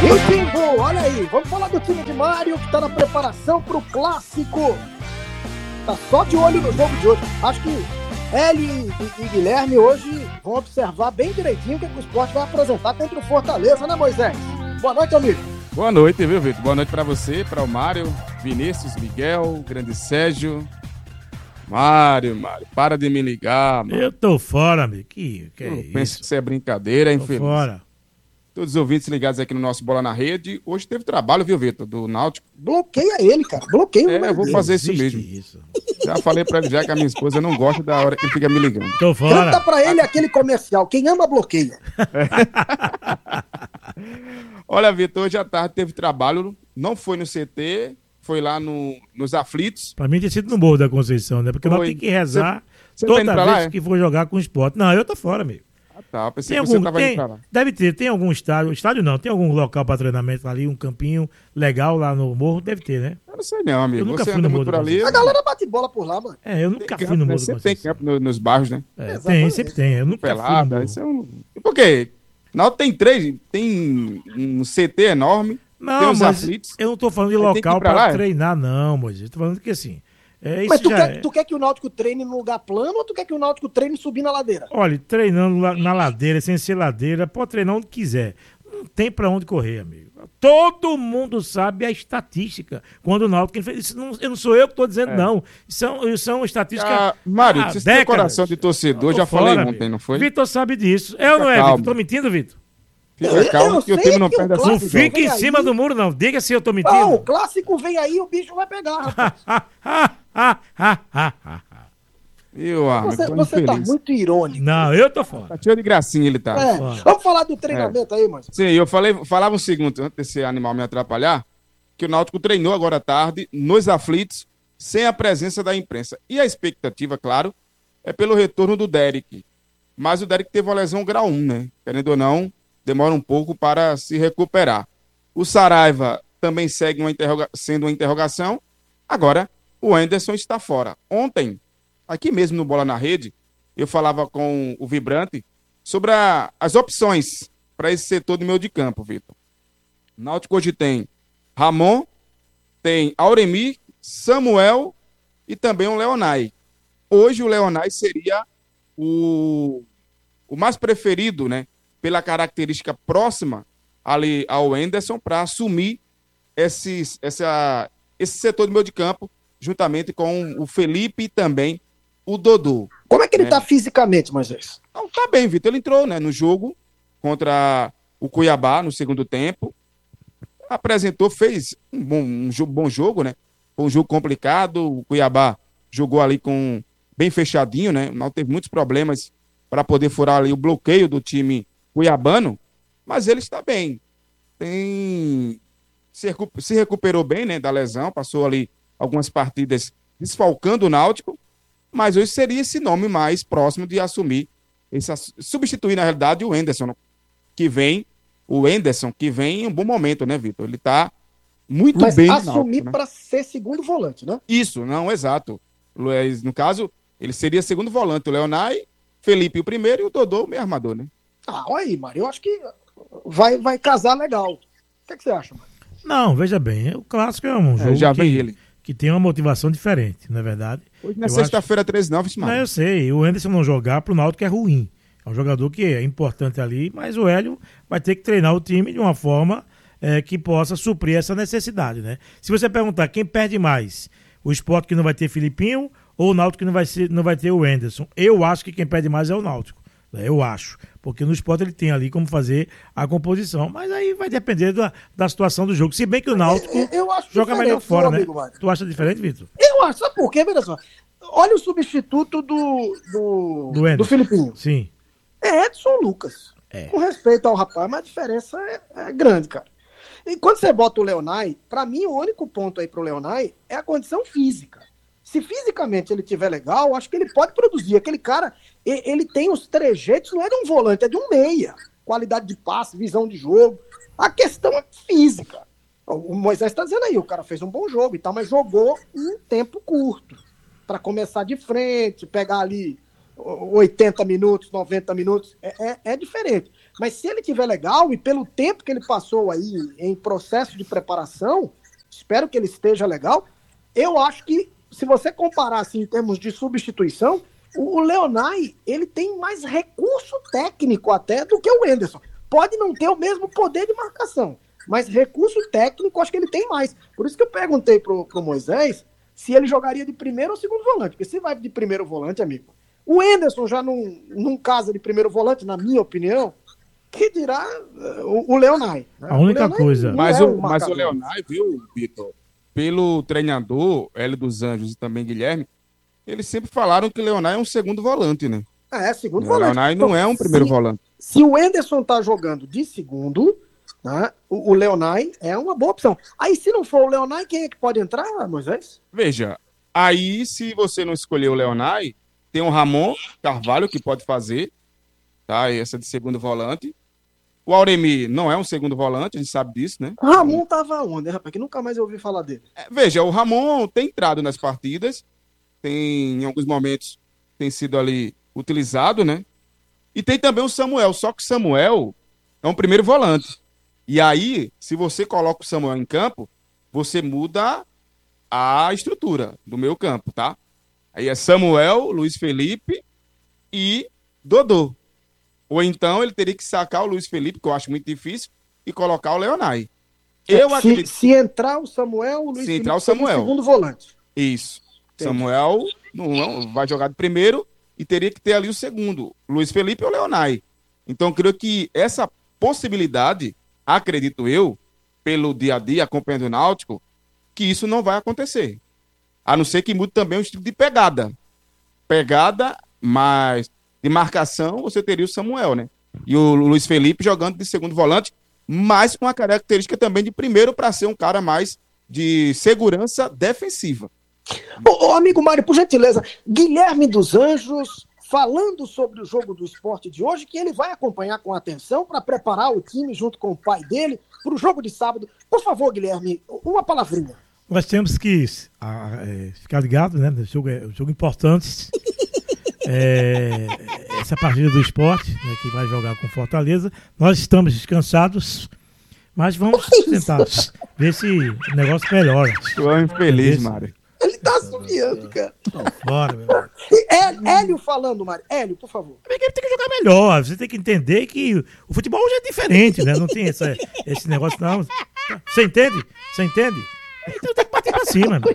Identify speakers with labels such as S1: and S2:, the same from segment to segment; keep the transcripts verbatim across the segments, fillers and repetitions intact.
S1: E Timbu, olha aí, vamos falar do time de Mário que tá na preparação pro clássico. Tá só de olho no jogo de hoje. Acho que Eli e, e Guilherme hoje vão observar bem direitinho o que, que o Sport vai apresentar contra o Fortaleza, né, Moisés? Boa noite, amigo.
S2: Boa noite, viu, Vitor? Boa noite pra você, para o Mário, Vinícius, Miguel, grande Sérgio. Mário, Mário, para de me ligar, mano.
S3: Eu tô fora, amigo. Que, que é
S2: Eu
S3: isso?
S2: penso que isso é brincadeira,
S3: Tô
S2: infeliz.
S3: fora.
S2: Todos os ouvintes ligados aqui no nosso Bola na Rede. Hoje teve trabalho, viu, Vitor? Do Náutico.
S1: Bloqueia ele, cara. Bloqueia o
S2: É, eu vou
S1: dele.
S2: fazer isso
S3: Existe
S2: mesmo.
S3: isso.
S2: Já falei pra ele já que a minha esposa não gosta da hora que ele fica me ligando.
S3: Tô fora.
S1: Canta pra ele aquele comercial. Quem ama, bloqueia.
S2: Olha, Vitor, hoje à tarde teve trabalho. Não foi no C T, foi lá no, nos Aflitos.
S3: Pra mim tem sido no Morro da Conceição, né? Porque nós
S2: Foi.
S3: tem que rezar
S2: Você- você tá
S3: toda
S2: indo pra
S3: vez
S2: lá, é?
S3: que for jogar com o esporte. Não, eu tô fora, amigo.
S2: Ah, tá. Eu pensei
S3: Tem
S2: que você
S3: algum,
S2: tava
S3: tem,
S2: indo pra lá.
S3: deve ter, tem algum estádio, estádio não, tem algum local para treinamento ali, um campinho legal lá no Morro, deve ter, né?
S2: Eu não sei não, amigo.
S3: Eu nunca
S2: Você
S3: fui
S2: anda
S3: no
S2: muito
S3: Morro
S2: por
S3: da
S2: ali.
S1: A galera bate bola por lá, mano.
S3: É, eu nunca
S2: Tem
S3: fui
S2: campo,
S3: no
S2: né?
S3: Morro da
S2: Sempre tem
S3: Conceição.
S2: campo no- nos bairros, né?
S3: É, tem,
S1: Exatamente.
S3: sempre tem, eu nunca fui no
S2: Pelada.
S3: Morro.
S2: Isso é um... E por quê? Náutico tem três, tem um C T enorme, tem
S3: Não,
S2: os
S3: mas
S2: aflitos.
S3: eu não tô falando de
S2: Aí tem que ir
S3: local
S2: pra
S3: para
S2: lá, é?
S3: treinar, não, Moisés. Tô falando que assim, é, isso
S1: Mas tu
S3: já
S1: quer,
S3: é.
S1: tu quer que o Náutico treine no lugar plano ou tu quer que o Náutico treine subir na ladeira?
S3: Olha, treinando lá na ladeira, sem ser ladeira, pode treinar onde quiser. Não tem pra onde correr, amigo. Todo mundo sabe a estatística. Quando o Náutico fez isso, não, eu não sou eu que estou dizendo,
S2: É.
S3: não. São, são estatísticas.
S2: Ah, Mário,
S3: há
S2: você tem
S3: décadas.
S2: coração de torcedor,
S3: Eu tô
S2: já falei
S3: fora,
S2: ontem,
S3: amigo.
S2: não foi?
S3: Vitor sabe disso. É ou não é,
S2: calmo.
S3: Vitor? Tô mentindo, Vitor?
S2: Fica
S1: Eu-
S2: calmo
S1: eu
S2: que o
S1: sei
S2: time não
S1: que o
S2: perde essa
S3: Não
S1: clássico
S2: decisão.
S3: fica em
S1: vem
S3: cima
S1: aí.
S3: do muro, não. Diga se eu tô
S1: Não, o
S3: mentindo.
S1: clássico vem aí e o bicho vai pegar, rapaz.
S3: Ah, ah, ah, ah, ah, ah.
S2: Meu amigo,
S1: Você,
S2: tô
S1: você tá
S2: infeliz.
S1: muito irônico.
S3: Não, eu tô fora.
S2: Tá cheio de gracinha ele tá.
S1: É,
S3: Fora.
S1: vamos falar do treinamento aí, mano.
S2: Sim, eu falei, falava um segundo antes desse animal me atrapalhar, que o Náutico treinou agora à tarde nos aflitos, sem a presença da imprensa. E a expectativa, claro, é pelo retorno do Derek. Mas o Derek teve uma lesão grau um, né? Querendo ou não, demora um pouco para se recuperar. O Saraiva também segue uma interroga- sendo uma interrogação. Agora, o Anderson está fora. Ontem, aqui mesmo no Bola na Rede, eu falava com o Vibrante sobre a- as opções para esse setor do meio de campo, Vitor. O Náutico hoje tem Ramon, tem Auremir, Samuel e também o Leonai. Hoje o Leonai seria o, o mais preferido, né? Pela característica próxima ali ao Anderson para assumir esses, essa, esse setor do meio de campo, juntamente com o Felipe e também o Dodô.
S1: Como é que ele
S2: É.
S1: tá fisicamente, Moisés?
S2: Não, tá bem, Vitor. Ele entrou, né, no jogo contra o Cuiabá no segundo tempo. Apresentou, fez um bom, um jo- bom jogo, né? Foi um jogo complicado. O Cuiabá jogou ali com bem fechadinho, né? Não teve muitos problemas para poder furar ali o bloqueio do time cuiabano, mas ele está bem. Tem se, recu- se recuperou bem, né, da lesão, passou ali algumas partidas desfalcando o Náutico, mas hoje seria esse nome mais próximo de assumir, esse, substituir na realidade o Anderson, que vem, o Anderson, que vem em um bom momento, né, Vitor? Ele tá muito
S1: Mas
S2: bem no
S1: assumir
S2: Náutico, né?
S1: pra ser segundo volante, né?
S2: Isso, não, exato. Luiz, no caso, ele seria segundo volante, o Leonai, Felipe o primeiro e o Dodô o meio armador, né?
S1: Ah, olha aí, Mário. Eu acho que vai, vai casar legal. O que, é que você acha, mano?
S3: Não, veja bem, o clássico é um jogo
S2: É, já
S3: que,
S2: vem ele.
S3: que tem uma motivação diferente, não é verdade?
S2: Hoje na
S3: Eu
S2: sexta-feira, treze de novembro,
S3: Não, eu sei. O Anderson não jogar pro Náutico é ruim. É um jogador que é importante ali, mas o Hélio vai ter que treinar o time de uma forma é, que possa suprir essa necessidade, né? Se você perguntar quem perde mais, o Sport que não vai ter Filipinho ou o Náutico que não vai, ser, não vai ter o Anderson, eu acho que quem perde mais é o Náutico. Né? Eu acho. Porque no Sport ele tem ali como fazer a composição. Mas aí vai depender da, da situação do jogo. Se bem que o Náutico
S1: Eu, eu acho
S3: joga
S1: diferente,
S3: melhor fora,
S1: meu
S3: né?
S1: amigo, Mário.
S3: Tu acha diferente, Vitor?
S1: Eu acho, sabe por quê? Veja só. Olha o substituto do, do,
S3: Do
S1: do,
S3: Anderson.
S1: Filipinho.
S3: Sim.
S1: É Edson Lucas.
S3: É.
S1: Com respeito ao rapaz, mas a diferença é, é grande, cara. E quando você bota o Leonai, pra mim o único ponto aí pro Leonai é a condição física. Se fisicamente ele tiver legal, acho que ele pode produzir. Aquele cara, e- ele tem os trejeitos, não é de um volante, é de um meia. Qualidade de passe, visão de jogo. A questão é física. O Moisés está dizendo aí, o cara fez um bom jogo e tal, mas jogou em um tempo curto. Para começar de frente, pegar ali oitenta minutos, noventa minutos, é, é, é diferente. Mas se ele tiver legal, e pelo tempo que ele passou aí em processo de preparação, espero que ele esteja legal, eu acho que, se você comparar assim, em termos de substituição, o, o Leonai, ele tem mais recurso técnico até do que o Wenderson. Pode não ter o mesmo poder de marcação, mas recurso técnico acho que ele tem mais. Por isso que eu perguntei pro, pro Moisés se ele jogaria de primeiro ou segundo volante, porque se vai de primeiro volante, amigo, o Wenderson já não, não casa de primeiro volante, na minha opinião, que dirá uh, o, o Leonai. Né?
S3: A única
S1: Leonai
S3: coisa...
S2: Mas,
S1: é
S2: o,
S1: um
S2: mas o
S1: marcador.
S2: Leonai, viu, Vitor? Pelo treinador, Hélio dos Anjos e também Guilherme, eles sempre falaram que o Leonai é um segundo volante, né?
S1: É, segundo
S2: O
S1: volante.
S2: Leonai não é um primeiro
S1: se,
S2: volante.
S1: Se o Wenderson tá jogando de segundo, né, o, o Leonai é uma boa opção. Aí, se não for o Leonai, quem é que pode entrar, Moisés?
S2: Veja, aí se você não escolher o Leonai, tem o Ramon Carvalho que pode fazer, tá? Essa de segundo volante. O Auremir não é um segundo volante, a gente sabe disso, né?
S1: Ramon tava onde, né, rapaz? Que nunca mais eu ouvi falar dele.
S2: É, veja, o Ramon tem entrado nas partidas, tem, em alguns momentos, tem sido ali utilizado, né? E tem também o Samuel, só que o Samuel é um primeiro volante. E aí, se você coloca o Samuel em campo, você muda a estrutura do meio campo, tá? Aí é Samuel, Luiz Felipe e Dodô. Ou então ele teria que sacar o Luiz Felipe, que eu acho muito difícil, e colocar o Leonai. Eu
S1: se,
S2: acredito.
S1: se entrar o Samuel, o Luiz
S2: Se entrar o
S1: seria
S2: Samuel.
S1: segundo volante.
S2: Isso.
S1: Entendi.
S2: Samuel não, não vai jogar de primeiro e teria que ter ali o segundo, Luiz Felipe ou Leonai. Então, eu creio que essa possibilidade, acredito eu, pelo dia a dia, acompanhando o Náutico, que isso não vai acontecer. A não ser que mude também o estilo de pegada. Pegada, mas de marcação, você teria o Samuel, né? E o Luiz Felipe jogando de segundo volante, mas com a característica também de primeiro para ser um cara mais de segurança defensiva.
S1: Ô, ô, amigo Mário, por gentileza, Guilherme dos Anjos, falando sobre o jogo do esporte de hoje, que ele vai acompanhar com atenção para preparar o time junto com o pai dele para o jogo de sábado. Por favor, Guilherme, uma palavrinha.
S3: Nós temos que ah, é, ficar ligado, né? O jogo é um jogo importante. É, essa partida do esporte, né, que vai jogar com Fortaleza. Nós estamos descansados, mas vamos tentar ver se o negócio melhora.
S2: Eu amo feliz, Mário.
S1: Ele tá assobiando, cara.
S3: Bora, meu irmão.
S1: É, Hélio falando, Mário. Hélio, por favor.
S3: A equipe tem que jogar melhor. Você tem que entender que o futebol hoje é diferente, né? Não tem essa, esse negócio, não. Você entende? Você entende? Então tem que partir pra cima, meu.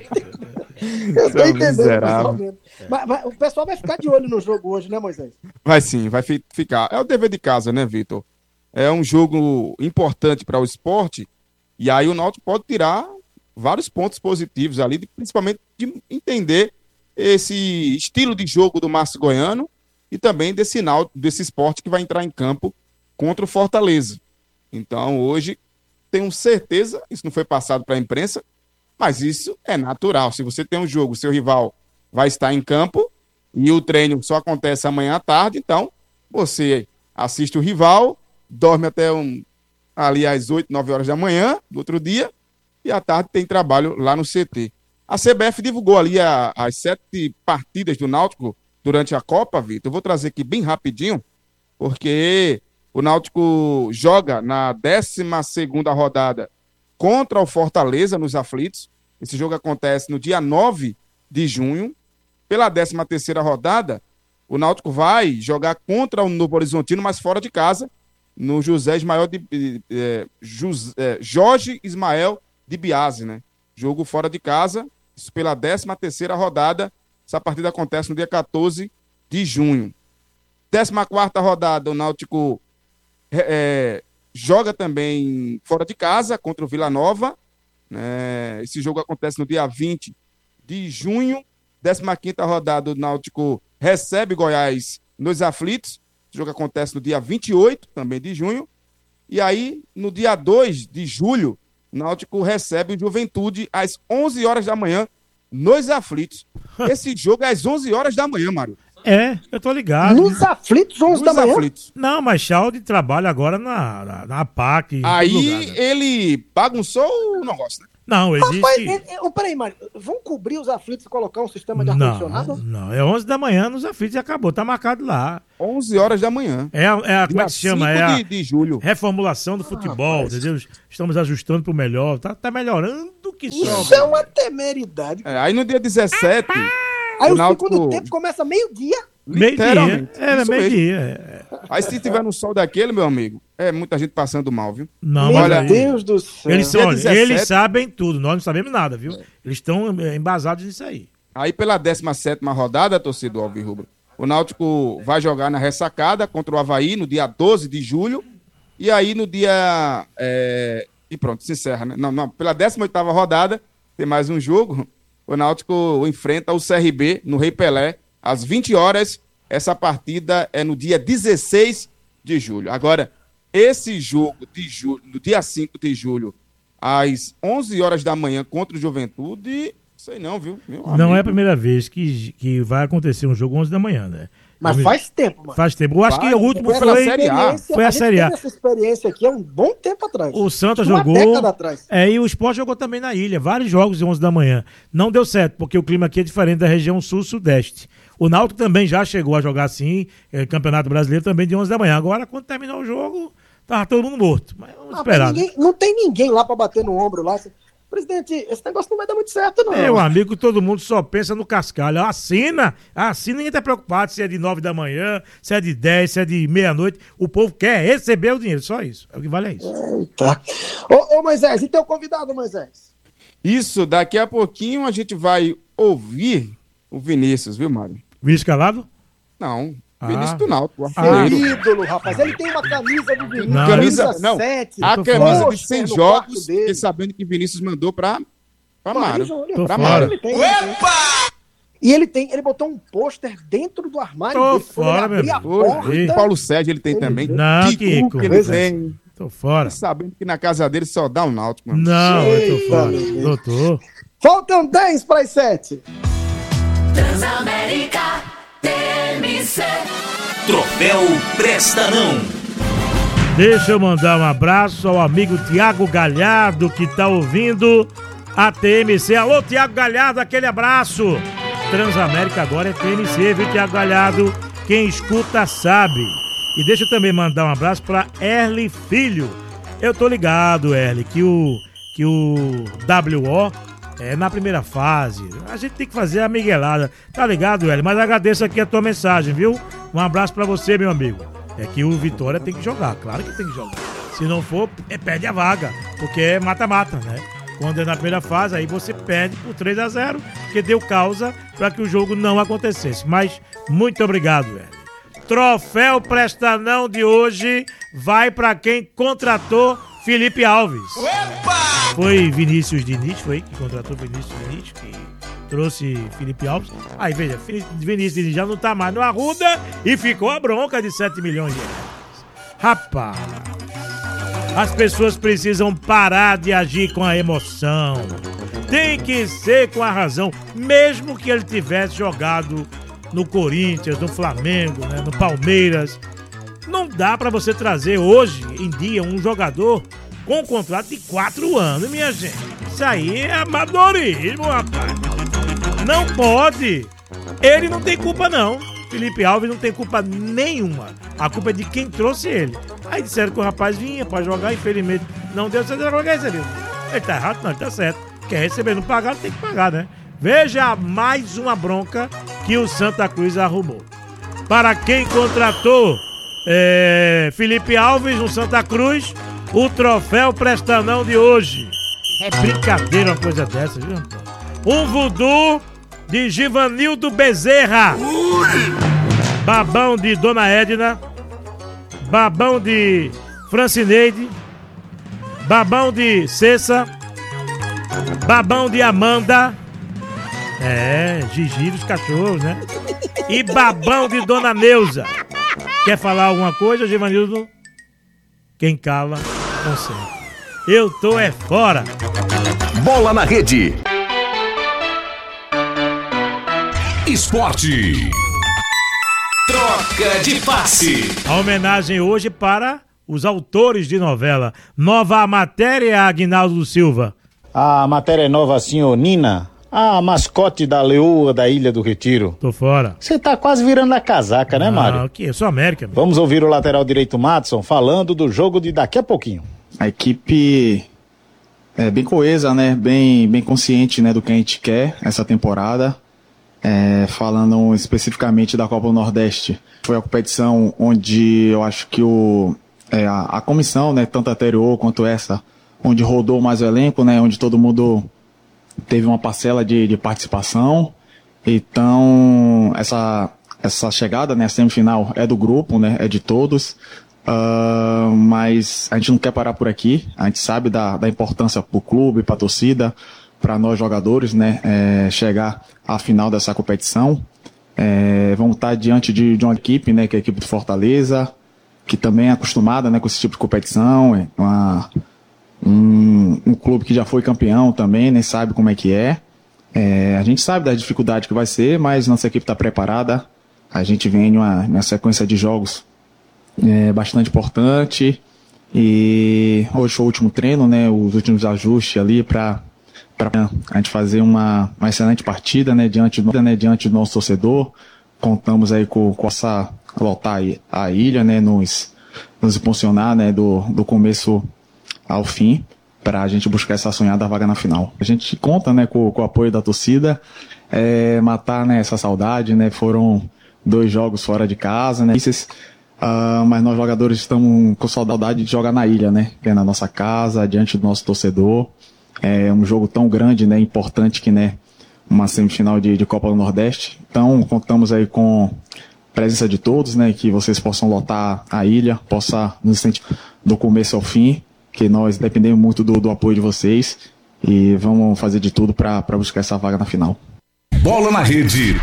S1: Eu tô
S2: Seu
S1: entendendo,
S2: miserável.
S1: pessoal. Mas, mas o pessoal vai ficar de olho no jogo hoje, né, Moisés?
S2: Vai sim, vai fi- ficar. É o dever de casa, né, Vitor? É um jogo importante para o esporte e aí o Náutico pode tirar vários pontos positivos ali, de- principalmente de entender esse estilo de jogo do Márcio Goiano e também desse Náutico, desse esporte que vai entrar em campo contra o Fortaleza. Então, hoje, tenho certeza, isso não foi passado para a imprensa, mas isso é natural. Se você tem um jogo, seu rival vai estar em campo e o treino só acontece amanhã à tarde, então você assiste o rival, dorme até um, ali às oito, nove horas da manhã do outro dia e à tarde tem trabalho lá no C T. A C B F divulgou ali a- as sete partidas do Náutico durante a Copa, Vitor. Eu vou trazer aqui bem rapidinho, porque o Náutico joga na décima segunda rodada contra o Fortaleza nos Aflitos. Esse jogo acontece no dia nove de junho. Pela décima terceira rodada, o Náutico vai jogar contra o Novo Horizontino, mas fora de casa, no José Ismael de, de, de, Jus- eh, Jorge Ismael de Biase, né? Jogo fora de casa, isso pela décima terceira rodada. Essa partida acontece no dia quatorze de junho. décima quarta rodada, o Náutico é, joga também fora de casa contra o Vila Nova. Né? Esse jogo acontece no dia vinte de junho. décima quinta rodada, o Náutico recebe Goiás nos Aflitos. O jogo acontece no dia vinte e oito, também de junho. E aí, no dia dois de julho, o Náutico recebe o Juventude às onze horas da manhã nos Aflitos. Esse jogo é às onze horas da manhã, Mário.
S3: É, eu tô ligado.
S1: Nos aflitos, onze da
S2: Nos
S1: manhã.
S2: Aflitos.
S3: Não, mas Chalde trabalha agora na, na, na P A C. em todo
S2: Aí
S3: lugar, né?
S2: ele bagunçou o negócio, né?
S3: Não, existe...
S1: Rapaz, é, é, oh, peraí, Mário, vão cobrir os aflitos e colocar um sistema de ar-condicionado?
S3: Não, não, é onze da manhã nos aflitos e acabou, tá marcado lá.
S2: onze horas da manhã.
S3: É, a- é a, como é que se chama? É a
S2: de, de julho.
S3: reformulação do futebol,
S1: rapaz.
S3: entendeu? Estamos ajustando pro melhor, tá, tá melhorando que
S1: Isso
S3: só.
S1: é uma temeridade.
S2: É, aí no dia dezessete,
S1: Aí
S2: o
S1: o
S2: Náutico-
S1: segundo tempo começa meio-dia.
S3: Meio-dia,
S2: literalmente,
S3: é,
S2: isso
S3: meio-dia. é.
S2: aí se tiver no sol daquele, meu amigo, é muita gente passando mal, viu?
S3: Não,
S1: Meu
S3: mas
S2: olha,
S3: aí-
S1: Deus do céu.
S3: Eles,
S2: Dia
S3: olha,
S2: dezessete.
S3: eles sabem tudo, nós não sabemos nada, viu? Eles estão é, embasados nisso aí.
S2: Aí pela décima sétima rodada, torcedor alvirrubro, o Náutico vai jogar na ressacada contra o Avaí no dia doze de julho. E aí no dia... é, E pronto, se encerra, né? Não, não, pela décima oitava rodada, tem mais um jogo. O Náutico enfrenta o C R B no Rei Pelé, às vinte horas. Essa partida é no dia dezesseis de julho. Agora, esse jogo de julho, no dia cinco de julho, às onze horas da manhã contra o Juventude, sei não, viu? Meu
S3: Não
S2: amigo.
S3: é a primeira vez que, que vai acontecer um jogo onze da manhã, né?
S1: Mas
S3: Eu-
S1: faz tempo, mano.
S3: Faz tempo. Eu acho que
S2: Faz,
S3: o último
S2: foi pela
S3: foi...
S2: Série A.
S3: Foi a
S1: gente
S3: Série A.
S1: teve essa experiência aqui há um bom tempo atrás.
S3: O Santa
S1: Uma
S3: jogou.
S1: década atrás.
S3: É, e o Sport jogou também na ilha. Vários jogos de onze da manhã. Não deu certo, porque o clima aqui é diferente da região sul-sudeste. O Náutico também já chegou a jogar assim, é, Campeonato Brasileiro também de onze da manhã. Agora, quando terminou o jogo, tava todo mundo morto. Mas vamos
S1: Ah,
S3: esperar. né?
S1: ninguém- não tem ninguém lá pra bater no ombro lá. Presidente, esse negócio não vai dar muito certo, não.
S3: Meu amigo, todo mundo só pensa no cascalho. Assina, assina, ninguém tá preocupado se é de nove da manhã, se é de dez, se é de meia-noite. O povo quer receber o dinheiro, só isso. É o que vale é isso.
S1: Eita. Ô, ô Moisés, e teu convidado, Moisés?
S2: Isso, daqui a pouquinho a gente vai ouvir o Vinícius, viu, Mário?
S3: Vinícius Calado?
S2: Não,
S3: Ah.
S2: Vinícius do Náutico, o
S3: Ah.
S2: artilheiro.
S1: Ídolo, rapaz. Ele tem uma camisa do Vinícius.
S3: Não.
S2: Camisa, não,
S1: sete.
S2: a
S3: tô
S2: camisa
S1: fora.
S2: de cem
S1: Poxa, no
S2: jogos,
S1: quarto dele.
S2: fiquei sabendo que Vinícius mandou pra, pra
S1: Mário
S2: Mário.
S1: Júnior.
S3: Tô
S2: Pra
S3: fora.
S2: Mário.
S1: Ele tem, ele tem. E ele tem, ele botou um pôster dentro do armário
S3: Tô
S1: dele. Quando ele
S3: fora,
S1: abrir
S3: meu
S1: a
S3: amigo.
S2: Oi,
S1: porta,
S2: o Paulo Sérgio ele tem
S1: Ele-
S2: também.
S3: Não,
S2: que
S3: Kiko,
S2: cu que ele
S1: pois é.
S2: tem.
S3: Tô fora.
S2: Sabendo que na casa dele só dá um Náutico, mano.
S3: Não, eu tô
S1: Eita,
S3: fora.
S1: meu Deus.
S3: Doutor.
S1: Faltam dez para as sete.
S4: Transamérica T M C.
S5: Troféu Presta Não.
S3: Deixa eu mandar um abraço ao amigo Tiago Galhardo, que tá ouvindo a T M C. Alô, Tiago Galhardo, aquele abraço. Transamérica agora é T M C, viu, Tiago Galhardo? Quem escuta sabe. E deixa eu também mandar um abraço pra Erly Filho. Eu tô ligado, Erly, que o, que o W O é na primeira fase. A gente tem que fazer a miguelada. Tá ligado, Erly? Mas agradeço aqui a tua mensagem, viu? Um abraço pra você, meu amigo. É que o Vitória tem que jogar, claro que tem que jogar. Se não for, é, perde a vaga, porque é mata-mata, né? Quando é na primeira fase, aí você perde por três a zero, que deu causa para que o jogo não acontecesse. Mas muito obrigado, Hélio. Troféu Presta Não de hoje vai para quem contratou Felipe Alves. Foi Vinícius Diniz, foi que contratou Vinícius Diniz, que trouxe Felipe Alves. Aí veja, Vinícius Diniz já não tá mais no Arruda e ficou a bronca de sete milhões de reais. Rapaz, as pessoas precisam parar de agir com a emoção. Tem que ser com a razão, mesmo que ele tivesse jogado no Corinthians, no Flamengo, né, no Palmeiras. Não dá pra você trazer hoje em dia um jogador com um contrato de quatro anos, minha gente. Isso aí é amadorismo, rapaz. Não pode. Ele não tem culpa, não. Felipe Alves não tem culpa nenhuma. A culpa é de quem trouxe ele. Aí disseram que o rapaz vinha pra jogar, infelizmente não deu certo. Agora quer receber. Ele tá errado? Não, ele tá certo. Quer receber, não pagar, tem que pagar, né? Veja mais uma bronca que o Santa Cruz arrumou. Para quem contratou é, Felipe Alves no Santa Cruz, o troféu Presta Não de hoje. É brincadeira uma coisa dessa, viu? Um voodoo de Givanildo Bezerra. Babão de Dona Edna. Babão de Francineide. Babão de Cessa. Babão de Amanda. É, Gigi dos cachorros, né? E babão de Dona Neuza. Quer falar alguma coisa, Givanildo? Quem cala, consente. Eu tô é fora.
S5: Bola na Rede. Esporte. Troca de passe.
S3: A homenagem hoje para os autores de novela. Nova matéria, Aguinaldo Silva.
S6: A matéria é nova assim, ô Nina, a mascote da Leoa da Ilha do Retiro.
S3: Tô fora.
S6: Você tá quase virando a casaca, né, Mário?
S3: Ah, o quê? Eu sou América. Meu.
S6: Vamos ouvir o lateral direito Madson falando do jogo de daqui a pouquinho.
S7: A equipe é bem coesa, né? Bem, bem consciente, né, do que a gente quer essa temporada. É, falando especificamente da Copa do Nordeste, foi a competição onde eu acho que o, é, a, a comissão, né, tanto a anterior quanto essa, onde rodou mais o elenco, né, onde todo mundo teve uma parcela de, de participação. Então, essa, essa chegada, né, a semifinal é do grupo, né, é de todos, uh, mas a gente não quer parar por aqui. A gente sabe da, da importância para o clube, para a torcida, para nós jogadores, né, é, chegar à final dessa competição. É, vamos estar diante de, de uma equipe, né, que é a equipe do Fortaleza, que também é acostumada, né, com esse tipo de competição, é uma, um, um clube que já foi campeão também, né, sabe como é que é. É, a gente sabe da dificuldade que vai ser, mas nossa equipe está preparada. A gente vem em uma, uma sequência de jogos é, bastante importante, e hoje foi o último treino, né, os últimos ajustes ali para para a gente fazer uma, uma excelente partida, né, diante do, né, diante do nosso torcedor. Contamos aí com, com essa voltar a ilha, né, nos, nos impulsionar, né, do, do começo ao fim, para a gente buscar essa sonhada vaga na final. A gente conta, né, com, com o apoio da torcida, é, matar, né, essa saudade, né, foram dois jogos fora de casa, né, uh, mas nós jogadores estamos com saudade de jogar na ilha, né, que é na nossa casa, diante do nosso torcedor. É um jogo tão grande, né, importante que, né, uma semifinal de, de Copa do Nordeste. Então, contamos aí com a presença de todos, né, que vocês possam lotar a ilha, possa nos sentir do começo ao fim, que nós dependemos muito do, do apoio de vocês e vamos fazer de tudo para buscar essa vaga na final.
S5: Bola na Rede.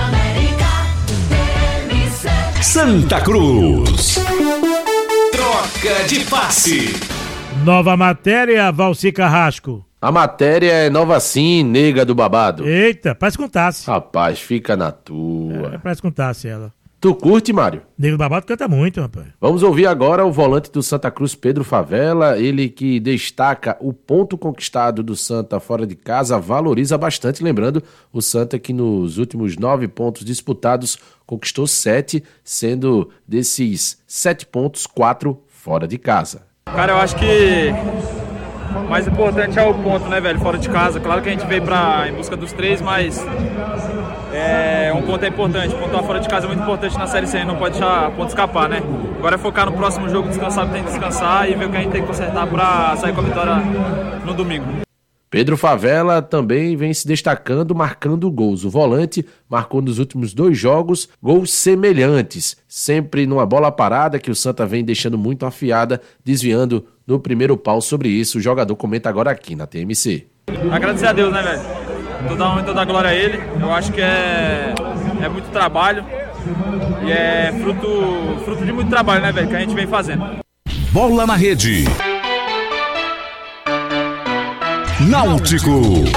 S5: Santa Cruz. Troca de passe.
S3: Nova matéria, Valci Carrasco.
S8: A matéria é nova sim, nega do babado.
S3: Eita, parece que contasse.
S8: Rapaz, fica na tua.
S3: É, parece que contasse ela.
S8: Tu curte, Mário?
S3: Nega do babado canta muito, rapaz.
S8: Vamos ouvir agora o volante do Santa Cruz, Pedro Favela. Ele que destaca o ponto conquistado do Santa fora de casa, valoriza bastante. Lembrando, o Santa que nos últimos nove pontos disputados conquistou sete, sendo desses sete pontos, quatro fora de casa.
S9: Cara, eu acho que o mais importante é o ponto, né, velho? Fora de casa. Claro que a gente veio pra, em busca dos três, mas é, um ponto é importante. Pontuar fora de casa é muito importante na Série C, não pode deixar ponto escapar, né? Agora é focar no próximo jogo, descansar o que tem que descansar e ver o que a gente tem que consertar pra sair com a vitória no domingo.
S8: Pedro Favela também vem se destacando, marcando gols. O volante marcou nos últimos dois jogos gols semelhantes, sempre numa bola parada que o Santa vem deixando muito afiada, desviando no primeiro pau. Sobre isso, o jogador comenta agora aqui na T M C.
S9: Agradecer a Deus, né, velho? Toda honra e toda glória a Ele. Eu acho que é, é muito trabalho e é fruto, fruto de muito trabalho, né, velho, que a gente vem fazendo.
S5: Bola na Rede. Náutico.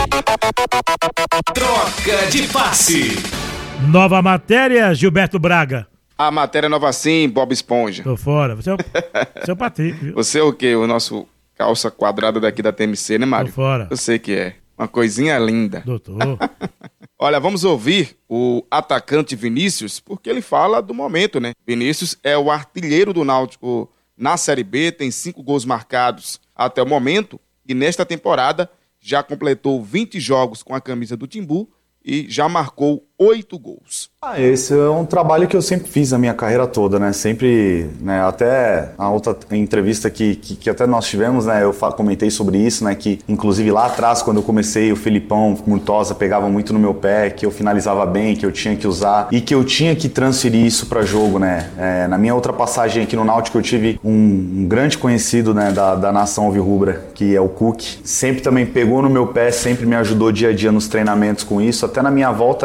S5: Troca de passe.
S3: Nova matéria, Gilberto Braga.
S2: A matéria nova sim, Bob Esponja.
S3: Tô fora. Você é o, você é o Patrick, viu?
S2: Você é o quê? O nosso calça quadrada daqui da T M C, né, Mário?
S3: Tô fora.
S2: Eu sei que é. Uma coisinha linda.
S3: Doutor.
S2: Olha, vamos ouvir o atacante Vinícius, porque ele fala do momento, né? Vinícius é o artilheiro do Náutico na Série B, tem cinco gols marcados até o momento. E nesta temporada já completou vinte jogos com a camisa do Timbu e já marcou oito gols.
S10: Ah, esse é um trabalho que eu sempre fiz na minha carreira toda, né? Sempre, né? Até a outra entrevista que, que, que até nós tivemos, né? Eu comentei sobre isso, né? Que inclusive lá atrás, quando eu comecei, o Felipão Murtosa pegava muito no meu pé, que eu finalizava bem, que eu tinha que usar e que eu tinha que transferir isso para jogo, né? É, na minha outra passagem aqui no Náutico, eu tive um, um grande conhecido, né? Da, da nação alvirrubra, que é o Cook. Sempre também pegou no meu pé, sempre me ajudou dia a dia nos treinamentos com isso. Até na minha volta, né? Antes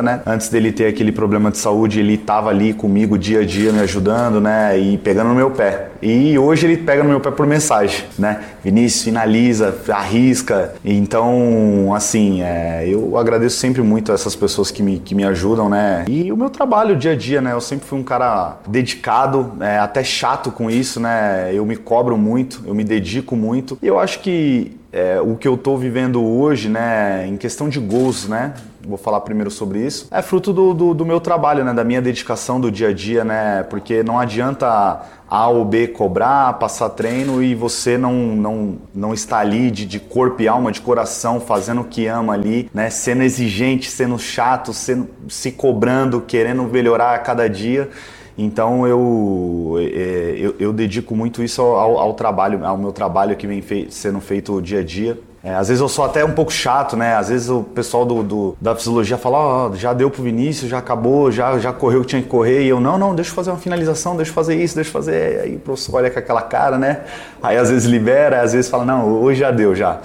S10: antes dele ter aquele problema de saúde, ele estava ali comigo dia a dia, me ajudando, né? E pegando no meu pé. E hoje ele pega no meu pé por mensagem, né? Vinícius, finaliza, arrisca. Então, assim, é, eu agradeço sempre muito a essas pessoas que me, que me ajudam, né? E o meu trabalho, dia a dia, né? Eu sempre fui um cara dedicado, é, até chato com isso, né? Eu me cobro muito, eu me dedico muito. E eu acho que É, o que eu estou vivendo hoje, né, em questão de gols, né, vou falar primeiro sobre isso, é fruto do, do, do meu trabalho, né, da minha dedicação do dia a dia, né, porque não adianta A ou B cobrar, passar treino e você não, não, não estar ali de, de corpo e alma, de coração, fazendo o que ama ali, né, sendo exigente, sendo chato, sendo, se cobrando, querendo melhorar a cada dia. Então eu, eu, eu dedico muito isso ao, ao trabalho, ao meu trabalho que vem fei, sendo feito dia a dia. É, às vezes eu sou até um pouco chato, né? Às vezes o pessoal do, do, da fisiologia fala, ó, oh, já deu pro Vinícius, já acabou, já, já correu o que tinha que correr. E eu, não, não, deixa eu fazer uma finalização, deixa eu fazer isso, deixa eu fazer. Aí o professor olha com aquela cara, né? Aí às vezes libera, às vezes fala, não, hoje já deu, já.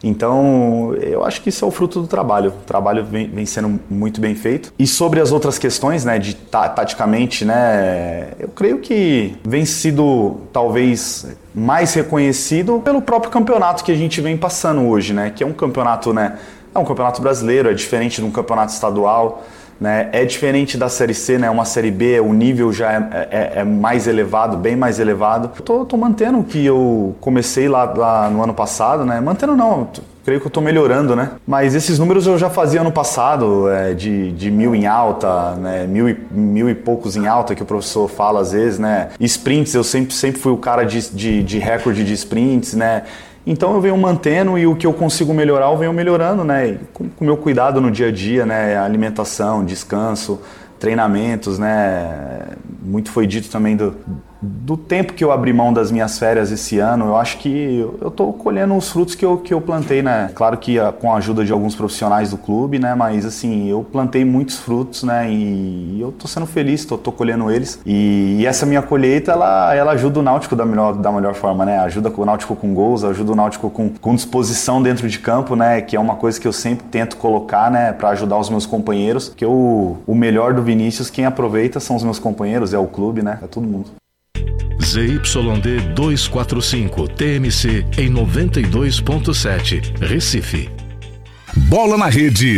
S10: Então, eu acho que isso é o fruto do trabalho. O trabalho vem, vem sendo muito bem feito. E sobre as outras questões, né, de taticamente, né, eu creio que vem sido talvez mais reconhecido pelo próprio campeonato que a gente vem passando hoje, né, que é um campeonato, né, é um campeonato brasileiro, é diferente de um campeonato estadual, né, é diferente da Série C, né, uma Série B, o nível já é, é, é mais elevado, bem mais elevado. Eu tô, tô mantendo o que eu comecei lá, lá no ano passado, né, mantendo não, tô, creio que eu tô melhorando, né, mas esses números eu já fazia ano passado, é, de, de mil em alta, né, mil e, mil e poucos em alta, que o professor fala às vezes, né, sprints, eu sempre, sempre fui o cara de, de, de recorde de sprints, né. Então eu venho mantendo e o que eu consigo melhorar eu venho melhorando, né? Com o meu cuidado no dia a dia, né? Alimentação, descanso, treinamentos, né? Muito foi dito também do, do tempo que eu abri mão das minhas férias esse ano. Eu acho que eu estou colhendo os frutos que eu, que eu plantei, né? Claro que com a ajuda de alguns profissionais do clube, né? Mas assim, eu plantei muitos frutos, né? E, e eu estou sendo feliz, estou colhendo eles. E, e essa minha colheita, ela, ela ajuda o Náutico da melhor, da melhor forma, né? Ajuda o Náutico com gols, ajuda o Náutico com, com disposição dentro de campo, né? Que é uma coisa que eu sempre tento colocar, né? Para ajudar os meus companheiros. Porque o, o melhor do Vinícius, quem aproveita são os meus companheiros, é o clube, né? É todo mundo.
S5: Z Y D duzentos e quarenta e cinco, T M C em noventa e dois ponto sete, Recife. Bola na rede.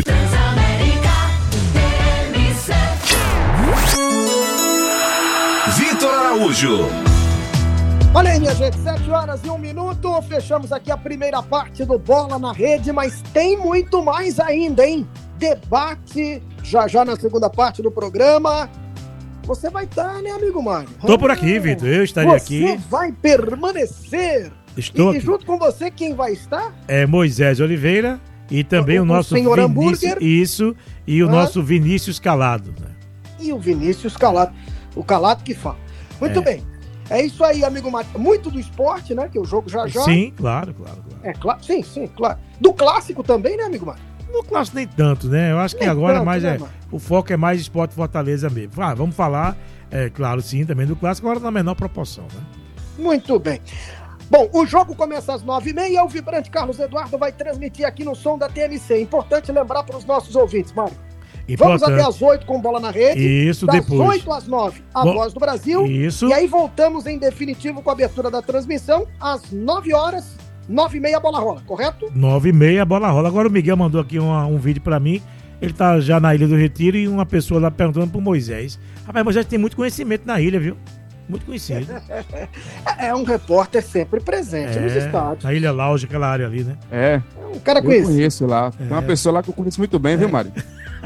S5: Vitor Araújo.
S1: Olha aí, minha gente, sete horas e um minuto, fechamos aqui a primeira parte do Bola na Rede, mas tem muito mais ainda, hein? Debate, já já na segunda parte do programa. Você vai estar, né, amigo Mário?
S3: Tô por aqui, Vitor, eu estaria
S1: você
S3: aqui.
S1: Você vai permanecer.
S3: Estou
S1: e,
S3: aqui.
S1: E junto com você, quem vai estar?
S3: É Moisés Oliveira e também o, o nosso
S1: senhor
S3: Vinícius,
S1: Hambúrguer.
S3: Isso, e o ah. nosso Vinícius Calado. Né?
S1: E o Vinícius Calado, o Calado que fala. Muito é. bem. É isso aí, amigo Mário. Muito do esporte, né, que o jogo já já.
S3: Sim, claro, claro. claro.
S1: É, claro, sim, sim, claro. Do clássico também, né, amigo Mário?
S3: No clássico nem tanto, né? Eu acho que
S1: nem
S3: agora
S1: tanto,
S3: mais
S1: né,
S3: é,
S1: mano?
S3: o foco é mais Esporte Fortaleza mesmo. Ah, vamos falar, é, claro, sim, também do clássico, agora na menor proporção, né?
S1: Muito bem. Bom, o jogo começa às nove e meia, o vibrante Carlos Eduardo vai transmitir aqui no som da T M C. Importante lembrar para os nossos ouvintes, Mário.
S3: Importante.
S1: Vamos até às oito com Bola na Rede.
S3: Isso,
S1: das
S3: depois.
S1: Das oito às nove, a
S3: Bom,
S1: Voz do Brasil.
S3: Isso.
S1: E aí voltamos em definitivo com a abertura da transmissão às nove horas, nove e meia, a bola rola, correto?
S3: nove e meia, a bola rola. Agora o Miguel mandou aqui uma, um vídeo pra mim. Ele tá já na Ilha do Retiro e uma pessoa lá perguntando pro Moisés. Rapaz, Moisés tem muito conhecimento na ilha, viu? Muito conhecido.
S1: É um repórter sempre presente
S3: é,
S1: nos estádios.
S3: Na Ilha Lauge, aquela área ali, né?
S2: É.
S1: É um cara
S2: eu
S1: conhecido.
S2: conheço lá.
S3: É.
S2: Tem uma pessoa lá que eu conheço muito bem, é. viu, Mário?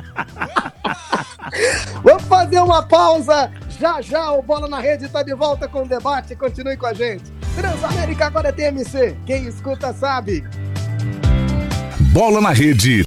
S1: Vamos fazer uma pausa. Já já o Bola na Rede está de volta com o debate. Continue com a gente. Transamérica agora é T M C. Quem escuta sabe.
S5: Bola na Rede.